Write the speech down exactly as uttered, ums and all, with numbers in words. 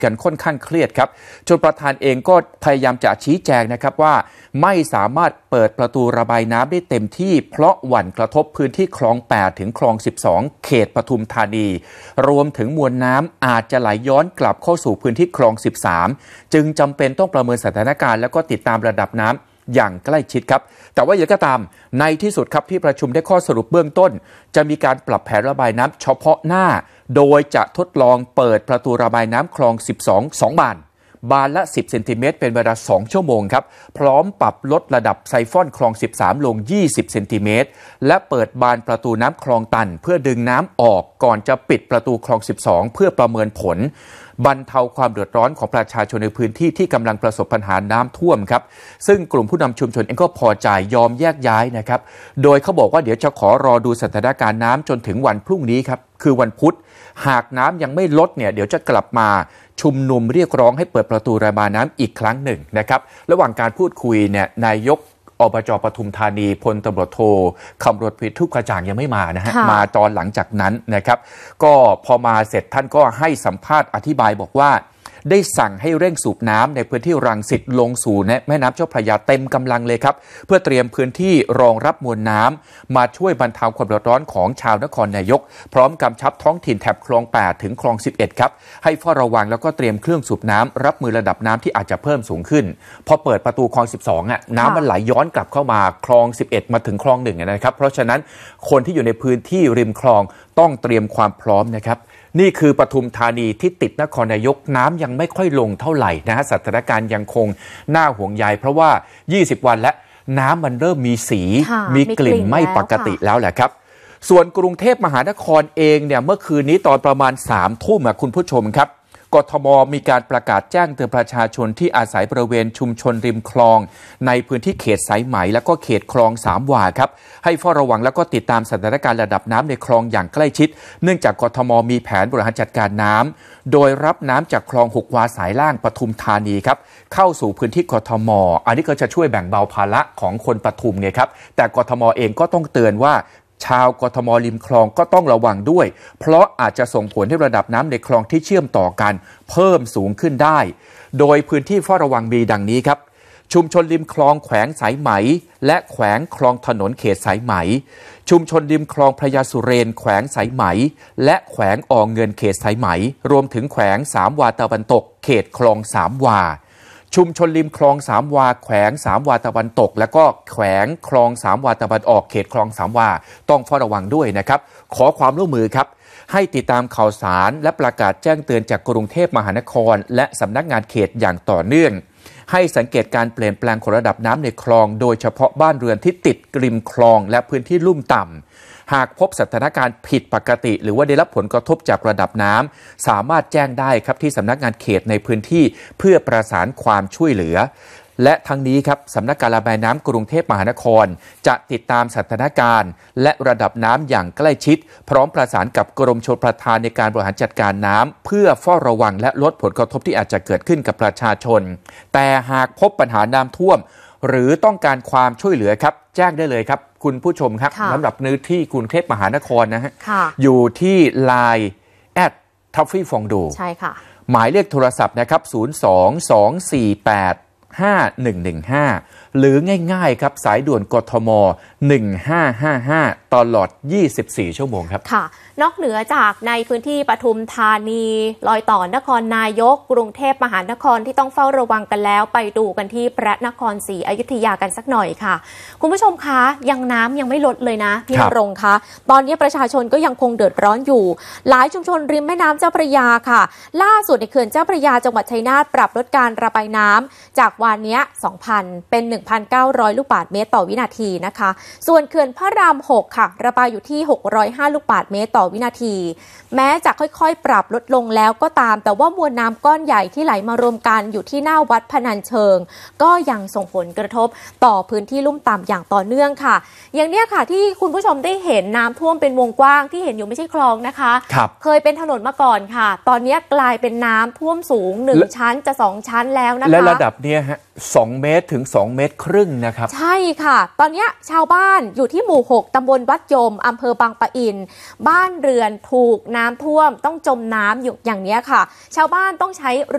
กันค่อนข้างเครียดครับจนประธานเองก็พยายามจะชี้แจงนะครับว่าไม่สามารถเปิดประตูระบายน้ำได้เต็มที่เพราะหวั่นกระทบพื้นที่คลองแปดถึงคลองสิบสองเขตปทุมธานีรวมถึงมวลน้ำอาจจะไหลย้อนกลับเข้าสู่พื้นที่คลองสิบสามจึงจำเป็นต้องประเมินสถานการณ์แล้วก็ติดตามระดับน้ำอย่างใกล้ชิดครับแต่ว่าอย่างก็ตามในที่สุดครับที่ประชุมได้ข้อสรุปเบื้องต้นจะมีการปรับแผนระบายน้ำเฉพาะหน้าโดยจะทดลองเปิดประตูระบายน้ำคลองสิบสอง สองบานบานละสิบเซนติเมตรเป็นเวลาสองชั่วโมงครับพร้อมปรับลดระดับไซฟอนคลองสิบสามลงยี่สิบเซนติเมตรและเปิดบานประตูน้ำคลองตันเพื่อดึงน้ำออกก่อนจะปิดประตูคลองสิบสองเพื่อประเมินผลบรรเทาความเดือดร้อนของประชาชนในพื้นที่ที่กำลังประสบปัญหาน้ำท่วมครับซึ่งกลุ่มผู้นำชุมชนเองก็พอใจยอมแยกย้ายนะครับโดยเขาบอกว่าเดี๋ยวจะขอรอดูสถานการณ์น้ำจนถึงวันพรุ่งนี้ครับคือวันพุธหากน้ำยังไม่ลดเนี่ยเดี๋ยวจะกลับมาชุมนุมเรียกร้องให้เปิดประตูระบายน้ำอีกครั้งหนึ่งนะครับระหว่างการพูดคุยเนี่ยนายกอบจ.ปทุมธานีพลตำรวจโทคำรณ พิทุกกระจ่างยังไม่มานะฮะมาตอนหลังจากนั้นนะครับก็พอมาเสร็จท่านก็ให้สัมภาษณ์อธิบายบอกว่าได้สั่งให้เร่งสูบน้ำในพื้นที่รังสิตลงสู่แม่น้ำเจ้าพระยาเต็มกำลังเลยครับเพื่อเตรียมพื้นที่รองรับมวลน้ำมาช่วยบรรเทาความเดือดร้อนของชาวนครนายกพร้อมกำชับท้องถิ่นแถบคลองแปดถึงคลองสิบเอ็ดครับให้เฝ้าระวังแล้วก็เตรียมเครื่องสูบน้ำรับมือระดับน้ำที่อาจจะเพิ่มสูงขึ้นพอเปิดประตูคลองสิบสองอ่ะน้ำมันไหลย้อนกลับเข้ามาคลองสิบเอ็ดมาถึงคลองหนึ่งนะครับเพราะฉะนั้นคนที่อยู่ในพื้นที่ริมคลองต้องเตรียมความพร้อมนะครับนี่คือปทุมธานีที่ติดนครนายกน้ำยังไม่ค่อยลงเท่าไหร่นะฮะสถานการณ์ยังคงน่าห่วงใยเพราะว่ายี่สิบวันแล้วน้ำมันเริ่มมีสีมีกลิ่นไม่ปกติแล้วแหละครับส่วนกรุงเทพมหานครเองเนี่ยเมื่อคืนนี้ตอนประมาณสามทุ่มคุณผู้ชมครับกทม.มีการประกาศแจ้งเตือนประชาชนที่อาศัยบริเวณชุมชนริมคลองในพื้นที่เขตสายไหมและก็เขตคลองสามวาครับให้เฝ้าระวังแล้วก็ติดตามสถานการณ์ระดับน้ำในคลองอย่างใกล้ชิดเนื่องจากกทม.มีแผนบริหารจัดการน้ำโดยรับน้ำจากคลองหกวาสายล่างปทุมธานีครับเข้าสู่พื้นที่กทม.อันนี้ก็จะช่วยแบ่งเบาภาระของคนปทุมเนี่ยครับแต่กทม.เองก็ต้องเตือนว่าชาวกทม.ริมคลองก็ต้องระวังด้วยเพราะอาจจะส่งผลให้ระดับน้ำในคลองที่เชื่อมต่อกันเพิ่มสูงขึ้นได้โดยพื้นที่เฝ้าระวังมีดังนี้ครับชุมชนริมคลองแขวงสายไหมและแขวงคลองถนนเขตสายไหมชุมชนริมคลองพระยาสุเรนแขวงสายไหมและแขวงอเงินเขตสายไหมรวมถึงแขวงสามวาตะวันตกเขตคลองสามวาชุมชนริมคลองสามวาแขวงสามวาตะวันตกและก็แขวงคลองสามวาตะวันออกเขตคลองสามวาต้องเฝ้าระวังด้วยนะครับขอความร่วมมือครับให้ติดตามข่าวสารและประกาศแจ้งเตือนจากกรุงเทพมหานครและสำนักงานเขตอย่างต่อเนื่องให้สังเกตการเปลี่ยนแปลงของระดับน้ำในคลองโดยเฉพาะบ้านเรือนที่ติดริมคลองและพื้นที่ลุ่มต่ำหากพบสถานการณ์ผิดปกติหรือว่าได้รับผลกระทบจากระดับน้ำสามารถแจ้งได้ครับที่สำนักงานเขตในพื้นที่เพื่อประสานความช่วยเหลือและทั้งนี้ครับสำนักการระบายน้ำกรุงเทพมหานครจะติดตามสถานการณ์และระดับน้ำอย่างใกล้ชิดพร้อมประสานกับกรมชลประทานในการบริหารจัดการน้ำเพื่อเฝ้าระวังและลดผลกระทบที่อาจจะเกิดขึ้นกับประชาชนแต่หากพบปัญหาน้ำท่วมหรือต้องการความช่วยเหลือครับแจ้งได้เลยครับคุณผู้ชมครับสำหรับเนื้อที่กรุงเทพมหานครนะฮะอยู่ที่ไลน์แอดทัฟฟี่ฟองดูใช่ค่ะหมายเลขโทรศัพท์นะครับศูนย์ สอง สอง สี่ แปด ห้า หนึ่ง หนึ่ง ห้าหรือง่ายๆครับสายด่วนกทมหนึ่งห้าห้าห้าตลอดยี่สิบสี่ชั่วโมงครับค่ะนอกเหนือจากในพื้นที่ปทุมธานีรอยต่อนครนายกกรุงเทพมหานครที่ต้องเฝ้าระวังกันแล้วไปดูกันที่พระนครศรีอยุธยากันสักหน่อยค่ะคุณผู้ชมคะยังน้ำยังไม่ลดเลยนะพี่ณรงค์คะตอนนี้ประชาชนก็ยังคงเดือดร้อนอยู่หลายชุมชนริมแม่น้ำเจ้าพระยาค่ะล่าสุดในเขื่อนเจ้าพระยาจังหวัดชัยนาทปรับลดการระบายน้ำจากวานนี้ สองพัน เป็น หนึ่งพันเก้าร้อย ลูกบาศก์เมตรต่อวินาทีนะคะส่วนเขื่อนพระรามหกค่ะระบายอยู่ที่หกร้อยห้าลูกบาศก์เมตรต่อวินาทีแม้จะค่อยๆปรับลดลงแล้วก็ตามแต่ว่ามวลน้ำก้อนใหญ่ที่ไหลมารวมกันอยู่ที่หน้าวัดพนัญเชิงก็ยังส่งผลกระทบต่อพื้นที่ลุ่มต่ำอย่างต่อเนื่องค่ะอย่างเนี้ยค่ะที่คุณผู้ชมได้เห็นน้ำท่วมเป็นวงกว้างที่เห็นอยู่ไม่ใช่คลองนะคะเคยเป็นถนนมาก่อนค่ะตอนนี้กลายเป็นน้ำท่วมสูงหนึ่งชั้นจะสองชั้นแล้วนะคะและระดับเนี้ยฮะสองเมตรถึงสองเมตรครึ่งนะครับใช่ค่ะตอนนี้ชาวบ้านอยู่ที่หมู่หกตำบลวัดยมอำเภอบางปะอินบ้านเรือนถูกน้ำท่วมต้องจมน้ำอยู่อย่างนี้ค่ะชาวบ้านต้องใช้